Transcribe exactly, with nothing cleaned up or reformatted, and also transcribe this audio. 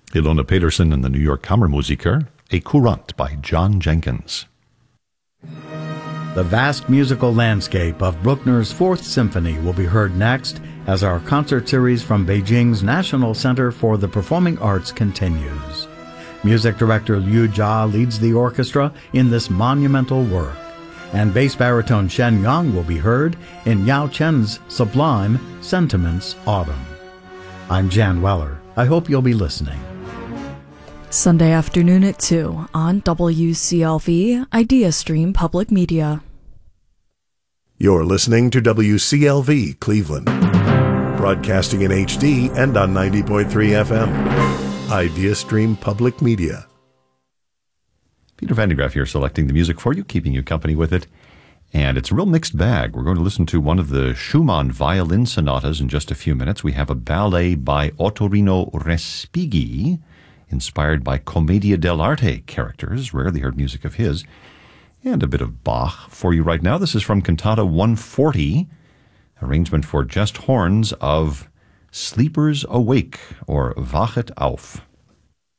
Ilona Pedersen and the New York Kammermusiker, A Courant by John Jenkins. The vast musical landscape of Bruckner's Fourth Symphony will be heard next as our concert series from Beijing's National Center for the Performing Arts continues. Music director Liu Jia leads the orchestra in this monumental work, and bass baritone Shen Yang will be heard in Yao Chen's sublime Sentiments Autumn. I'm Jan Weller. I hope you'll be listening. Sunday afternoon at two on W C L V Idea Stream Public Media. You're listening to W C L V Cleveland, broadcasting in H D and on ninety point three F M. Idea Stream Public Media. Peter Van de Graaff here selecting the music for you, keeping you company with it. And it's a real mixed bag. We're going to listen to one of the Schumann violin sonatas in just a few minutes. We have a ballet by Ottorino Respighi, inspired by Commedia dell'arte characters. Rarely heard music of his. And a bit of Bach for you right now. This is from Cantata one forty, arrangement for just horns of Sleepers Awake, or Wachet auf.